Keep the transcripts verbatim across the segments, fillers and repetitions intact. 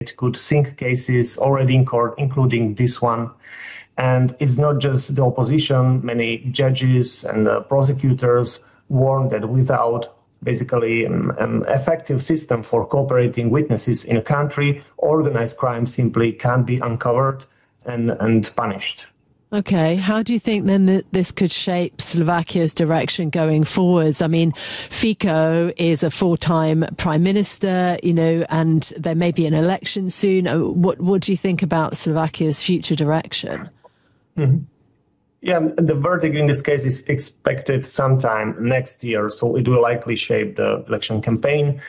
could sink cases already in court, including this one. And it's not just the opposition. Many judges and uh, prosecutors warn that without basically um, an effective system for cooperating witnesses in a country, organized crime simply can't be uncovered and, and punished. Okay, how do you think then that this could shape Slovakia's direction going forwards? I mean, Fico is a full-time prime minister, you know, and there may be an election soon. What, what do you think about Slovakia's future direction? Mm-hmm. Yeah, the verdict in this case is expected sometime next year, so it will likely shape the election campaign.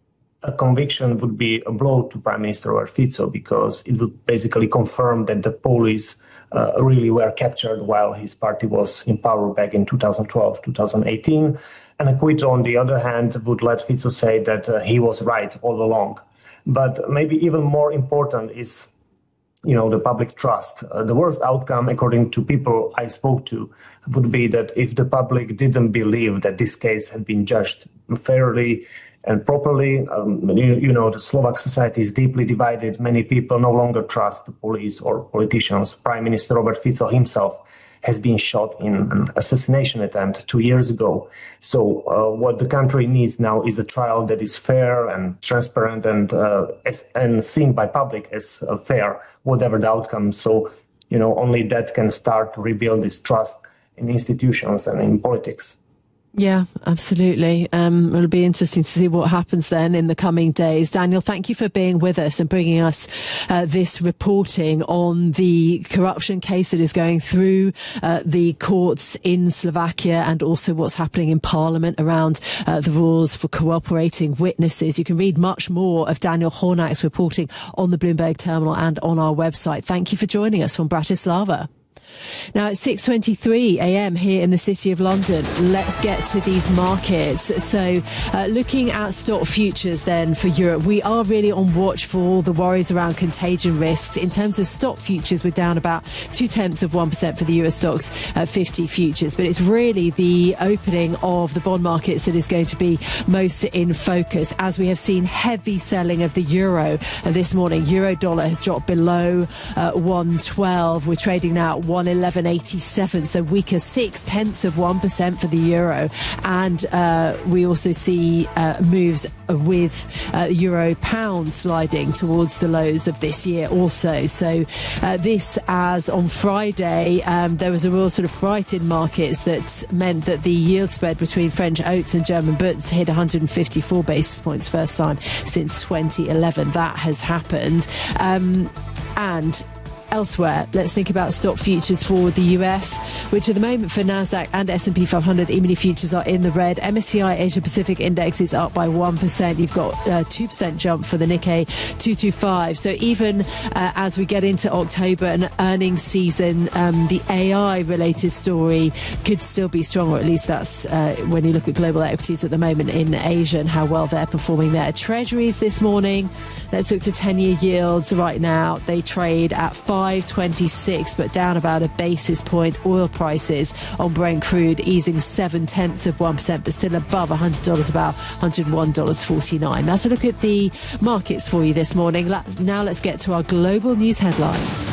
A conviction would be a blow to Prime Minister Robert Fico because it would basically confirm that the police uh, really were captured while his party was in power back in two thousand twelve, two thousand eighteen. An acquittal, on the other hand, would let Fico say that uh, he was right all along. But maybe even more important is, you know, the public trust. Uh, the worst outcome, according to people I spoke to, would be that if the public didn't believe that this case had been judged fairly and properly, um, you, you know, the Slovak society is deeply divided. Many people no longer trust the police or politicians. Prime Minister Robert Fico himself has been shot in an assassination attempt two years ago. So uh, what the country needs now is a trial that is fair and transparent and uh, as, and seen by public as uh, fair, whatever the outcome. So, you know, only that can start to rebuild this trust in institutions and in politics. Yeah, absolutely. Um, it'll be interesting to see what happens then in the coming days. Daniel, thank you for being with us and bringing us uh, this reporting on the corruption case that is going through uh, the courts in Slovakia and also what's happening in Parliament around uh, the rules for cooperating witnesses. You can read much more of Daniel Hornak's reporting on the Bloomberg terminal and on our website. Thank you for joining us from Bratislava. Now it's six twenty-three a m here in the City of London. Let's get to these markets. So uh, looking at stock futures then for Europe, we are really on watch for all the worries around contagion risks. In terms of stock futures, we're down about two tenths of one percent for the Euro Stoxx uh, fifty futures. But it's really the opening of the bond markets that is going to be most in focus, as we have seen heavy selling of the euro uh, this morning. Euro dollar has dropped below uh, one twelve. We're trading now at one eleven eighty-seven, so weaker six tenths of one percent for the euro. And uh, we also see uh, moves with uh, euro pound sliding towards the lows of this year also. So uh, this, as on Friday, um, there was a real sort of fright in markets that meant that the yield spread between French oats and German butts hit one hundred fifty-four basis points, first time since twenty eleven. That has happened. Um, and Elsewhere, let's think about stock futures for the U S, which at the moment for NASDAQ and S and P five hundred E-mini futures are in the red. M S C I Asia Pacific Index is up by one percent. You've got a two percent jump for the Nikkei two twenty-five. So even uh, as we get into October and earnings season, um, the A I-related story could still be strong, or at least that's uh, when you look at global equities at the moment in Asia and how well they're performing there. Treasuries this morning, let's look to ten-year yields right now. They trade at five twenty-six, but down about a basis point. Oil prices on Brent crude easing seven tenths of one percent, but still above one hundred dollars, about one hundred one dollars and forty-nine cents. That's a look at the markets for you this morning. Let's, now let's get to our global news headlines.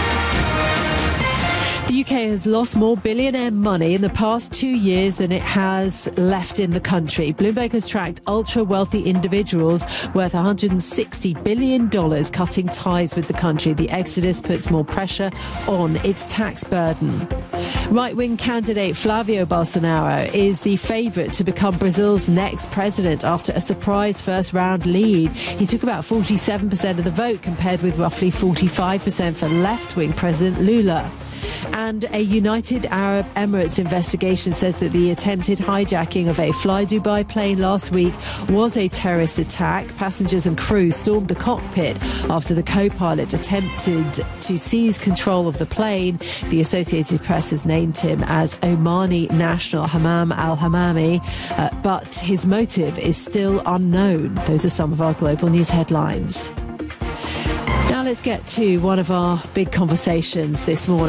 The U K has lost more billionaire money in the past two years than it has left in the country. Bloomberg has tracked ultra-wealthy individuals worth one hundred sixty billion dollars cutting ties with the country. The exodus puts more pressure on its tax burden. Right-wing candidate Flavio Bolsonaro is the favourite to become Brazil's next president after a surprise first-round lead. He took about forty-seven percent of the vote, compared with roughly forty-five percent for left-wing President Lula. And a United Arab Emirates investigation says that the attempted hijacking of a Fly Dubai plane last week was a terrorist attack. Passengers and crew stormed the cockpit after the co-pilot attempted to seize control of the plane. The Associated Press has named him as Omani national Hammam al-Hammami, uh, but his motive is still unknown. Those are some of our global news headlines. Now let's get to one of our big conversations this morning.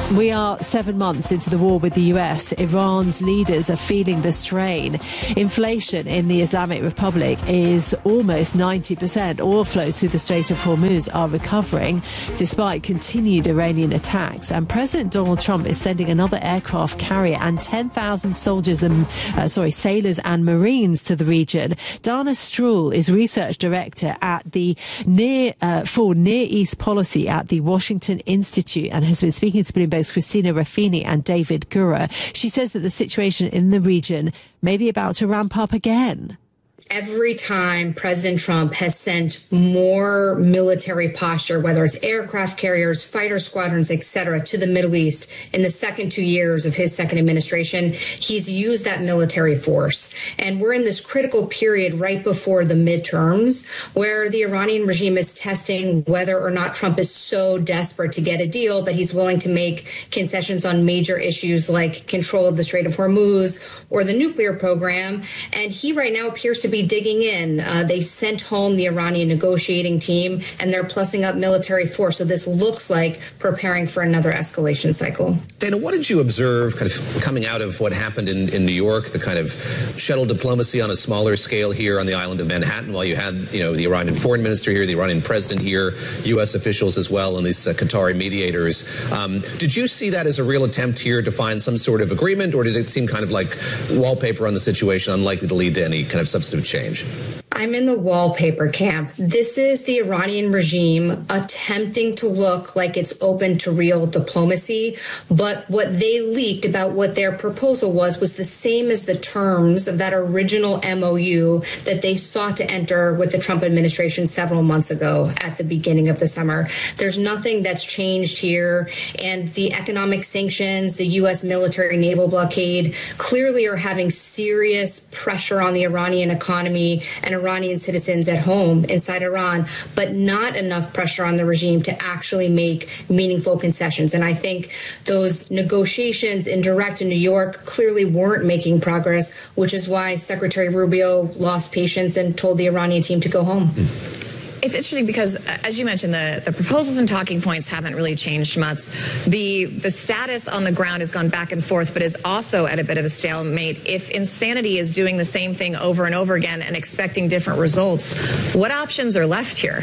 We are seven months into the war with the U S. Iran's leaders are feeling the strain. Inflation in the Islamic Republic is almost ninety percent. Oil flows through the Strait of Hormuz are recovering despite continued Iranian attacks. And President Donald Trump is sending another aircraft carrier and ten thousand soldiers and uh, sorry sailors and Marines to the region. Dana Stroul is research director at the near uh, for Near East Policy at the Washington Institute and has been speaking to Bloomberg's Christina Raffini and David Gura. She says that the situation in the region may be about to ramp up again. Every time President Trump has sent more military posture, whether it's aircraft carriers, fighter squadrons, et cetera, to the Middle East in the second two years of his second administration, he's used that military force. And we're in this critical period right before the midterms where the Iranian regime is testing whether or not Trump is so desperate to get a deal that he's willing to make concessions on major issues like control of the Strait of Hormuz or the nuclear program. And he right now appears to be digging in. Uh, they sent home the Iranian negotiating team, and they're plussing up military force. So this looks like preparing for another escalation cycle. Dana, what did you observe kind of coming out of what happened in, in New York, the kind of shuttle diplomacy on a smaller scale here on the island of Manhattan, while you had, you know, the Iranian foreign minister here, the Iranian president here, U S officials as well, and these uh, Qatari mediators. Um, did you see that as a real attempt here to find some sort of agreement, or did it seem kind of like wallpaper on the situation, unlikely to lead to any kind of substantive change? I'm in the wallpaper camp. This is the Iranian regime attempting to look like it's open to real diplomacy. But what they leaked about what their proposal was was the same as the terms of that original M O U that they sought to enter with the Trump administration several months ago at the beginning of the summer. There's nothing that's changed here. And the economic sanctions, the U S military naval blockade clearly are having serious pressure on the Iranian economy and Iranian citizens at home inside Iran, but not enough pressure on the regime to actually make meaningful concessions. And I think those negotiations in direct in New York clearly weren't making progress, which is why Secretary Rubio lost patience and told the Iranian team to go home. Mm. It's interesting because, as you mentioned, the, the proposals and talking points haven't really changed much. The the status on the ground has gone back and forth, but is also at a bit of a stalemate. If insanity is doing the same thing over and over again and expecting different results, what options are left here?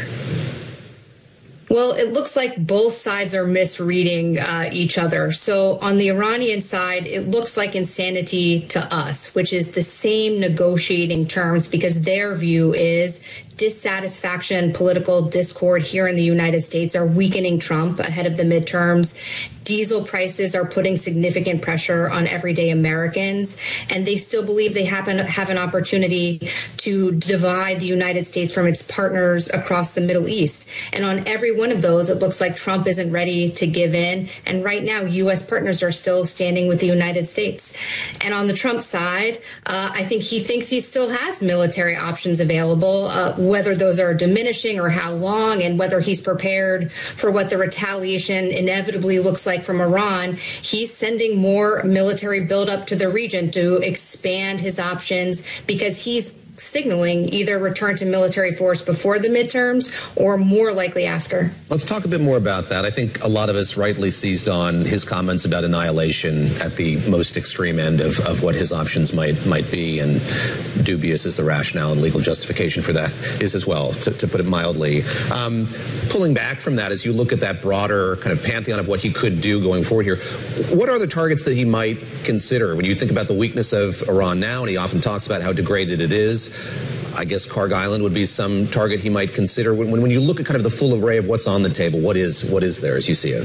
Well, it looks like both sides are misreading uh, each other. So on the Iranian side, it looks like insanity to us, which is the same negotiating terms, because their view is dissatisfaction, political discord here in the United States are weakening Trump ahead of the midterms. Diesel prices are putting significant pressure on everyday Americans, and they still believe they happen have an opportunity to divide the United States from its partners across the Middle East. And on every one of those, it looks like Trump isn't ready to give in. And right now, U S partners are still standing with the United States. And on the Trump side, uh, I think he thinks he still has military options available, uh, whether those are diminishing or how long, and whether he's prepared for what the retaliation inevitably looks like from Iran. He's sending more military buildup to the region to expand his options, because he's signaling either return to military force before the midterms or more likely after. Let's talk a bit more about that. I think a lot of us rightly seized on his comments about annihilation at the most extreme end of, of what his options might might be, and dubious as the rationale and legal justification for that is as well, to, to put it mildly. Um, pulling back from that, as you look at that broader kind of pantheon of what he could do going forward here, what are the targets that he might consider? When you think about the weakness of Iran now, and he often talks about how degraded it is, I guess Kharg Island would be some target he might consider. When, when you look at kind of the full array of what's on the table, what is what is there as you see it?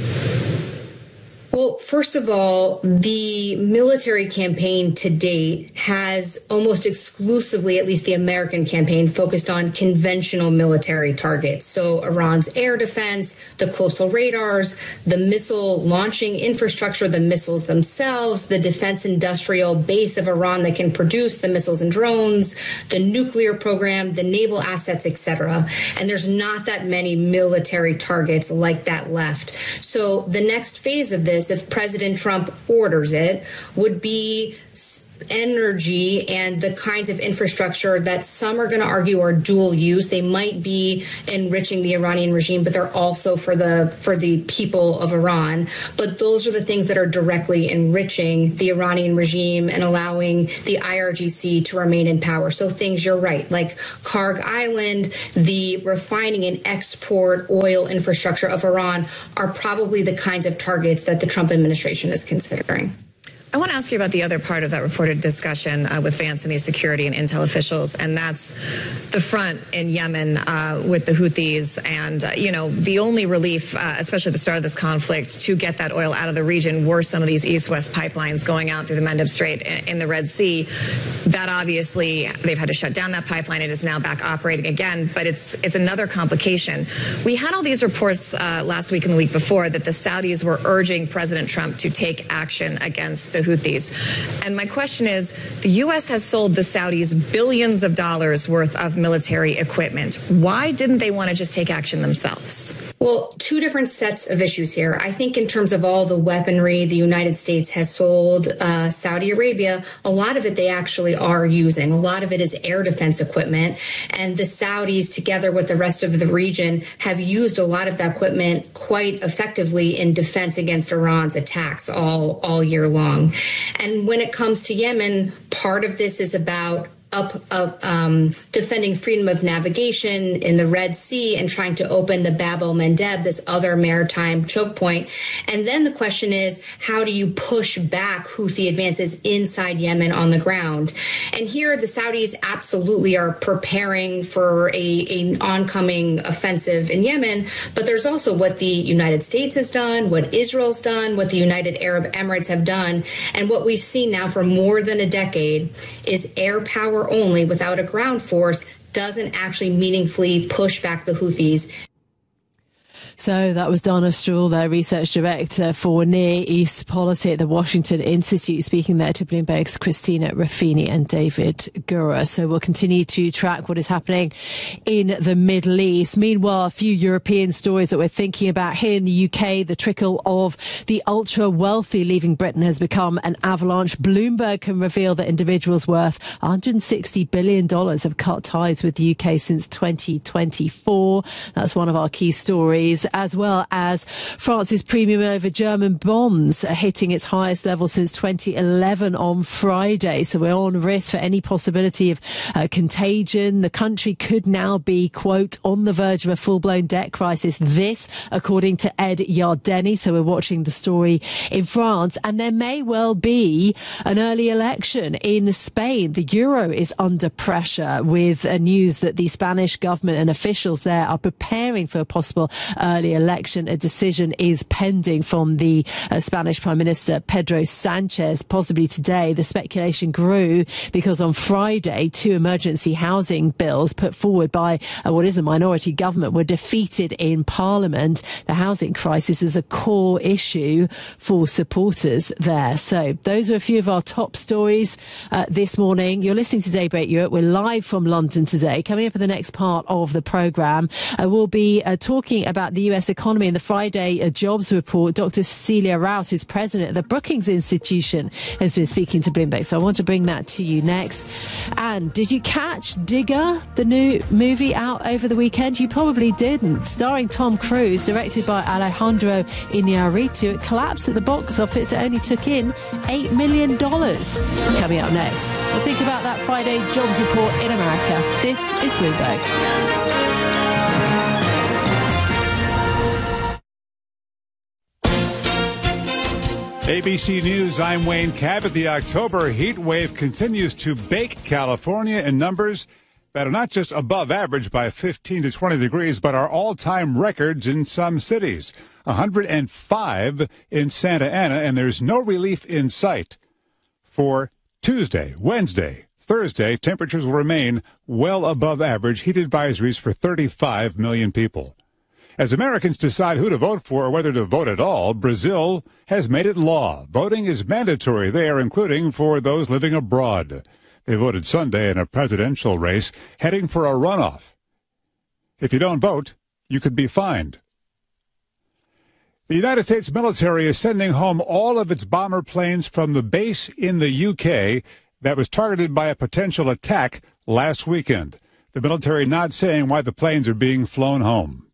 Well, first of all, the military campaign to date has almost exclusively, at least the American campaign, focused on conventional military targets. So Iran's air defense, the coastal radars, the missile launching infrastructure, the missiles themselves, the defense industrial base of Iran that can produce the missiles and drones, the nuclear program, the naval assets, et cetera. And there's not that many military targets like that left. So the next phase of this, if President Trump orders it, would be energy and the kinds of infrastructure that some are going to argue are dual use. They might be enriching the Iranian regime, but they're also for the for the people of Iran. But those are the things that are directly enriching the Iranian regime and allowing the I R G C to remain in power. So things, you're right, like Karg Island, the refining and export oil infrastructure of Iran are probably the kinds of targets that the Trump administration is considering. I want to ask you about the other part of that reported discussion uh, with Vance and these security and intel officials, and that's the front in Yemen uh, with the Houthis. And, uh, you know, the only relief, uh, especially at the start of this conflict, to get that oil out of the region were some of these east-west pipelines going out through the Mendeb Strait in, in the Red Sea. That obviously, they've had to shut down that pipeline. It is now back operating again, but it's, it's another complication. We had all these reports uh, last week and the week before that the Saudis were urging President Trump to take action against the Houthis. And my question is, the U S has sold the Saudis billions of dollars worth of military equipment. Why didn't they want to just take action themselves? Well, two different sets of issues here. I think in terms of all the weaponry the United States has sold uh, Saudi Arabia, a lot of it they actually are using. A lot of it is air defense equipment. And the Saudis, together with the rest of the region, have used a lot of that equipment quite effectively in defense against Iran's attacks all, all year long. And when it comes to Yemen, part of this is about up, up um, defending freedom of navigation in the Red Sea and trying to open the Bab el-Mandeb, this other maritime choke point. And then the question is, how do you push back Houthi advances inside Yemen on the ground? And here the Saudis absolutely are preparing for a, a oncoming offensive in Yemen, but there's also what the United States has done, what Israel's done, what the United Arab Emirates have done. And what we've seen now for more than a decade is air power only without a ground force doesn't actually meaningfully push back the Houthis. So that was Donna Strahl, their research director for Near East Policy at the Washington Institute, speaking there to Bloomberg's Christina Ruffini and David Gura. So we'll continue to track what is happening in the Middle East. Meanwhile, a few European stories that we're thinking about here in the U K. The trickle of the ultra wealthy leaving Britain has become an avalanche. Bloomberg can reveal that individuals worth one hundred sixty billion dollars have cut ties with the U K since twenty twenty-four. That's one of our key stories, as well as France's premium over German bonds hitting its highest level since twenty eleven on Friday. So we're on risk for any possibility of uh, contagion. The country could now be, quote, on the verge of a full-blown debt crisis. This, according to Ed Yardeni. So we're watching the story in France. And there may well be an early election in Spain. The euro is under pressure, with uh, news that the Spanish government and officials there are preparing for a possible early election. A decision is pending from the uh, Spanish Prime Minister Pedro Sanchez, possibly today. The speculation grew because on Friday, two emergency housing bills put forward by uh, what is a minority government were defeated in Parliament. The housing crisis is a core issue for supporters there. So those are a few of our top stories uh, this morning. You're listening to Daybreak Europe. We're live from London today. Coming up in the next part of the programme, uh, we'll be uh, talking about the U S economy and the Friday uh, jobs report. Doctor Cecilia Rouse, who's president of the Brookings Institution, has been speaking to Bloomberg. So I want to bring that to you next. And did you catch Digger, the new movie out over the weekend? You probably didn't. Starring Tom Cruise, directed by Alejandro Iñárritu, it collapsed at the box office. It only took in eight million dollars. Coming up next, we'll think about that Friday jobs report in America. This is Bloomberg. A B C News, I'm Wayne Cabot. The October heat wave continues to bake California in numbers that are not just above average by fifteen to twenty degrees, but are all-time records in some cities. one hundred five in Santa Ana, and there's no relief in sight. For Tuesday, Wednesday, Thursday, temperatures will remain well above average. Heat advisories for thirty-five million people. As Americans decide who to vote for or whether to vote at all, Brazil has made it law. Voting is mandatory there, including for those living abroad. They voted Sunday in a presidential race, heading for a runoff. If you don't vote, you could be fined. The United States military is sending home all of its bomber planes from the base in the U K. that was targeted by a potential attack last weekend. The military not saying why the planes are being flown home.